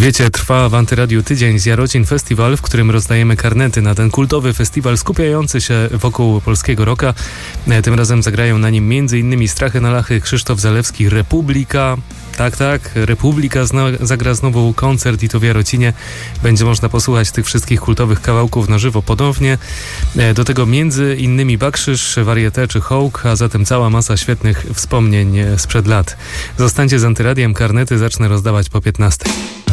wiecie, trwa w Antyradiu tydzień z Jarocin Festiwal, w którym rozdajemy karnety na ten kultowy festiwal skupiający się wokół polskiego rocka. Tym razem zagrają na nim m.in. Strachy na Lachy, Krzysztof Zalewski, Republika. Tak, Republika zagra znowu koncert i to w Jarocinie. Będzie można posłuchać tych wszystkich kultowych kawałków na żywo ponownie. Do tego między innymi Bakrzyż, Varieté czy Hołk, a zatem cała masa świetnych wspomnień sprzed lat. Zostańcie z Antyradiem, karnety zacznę rozdawać po 15.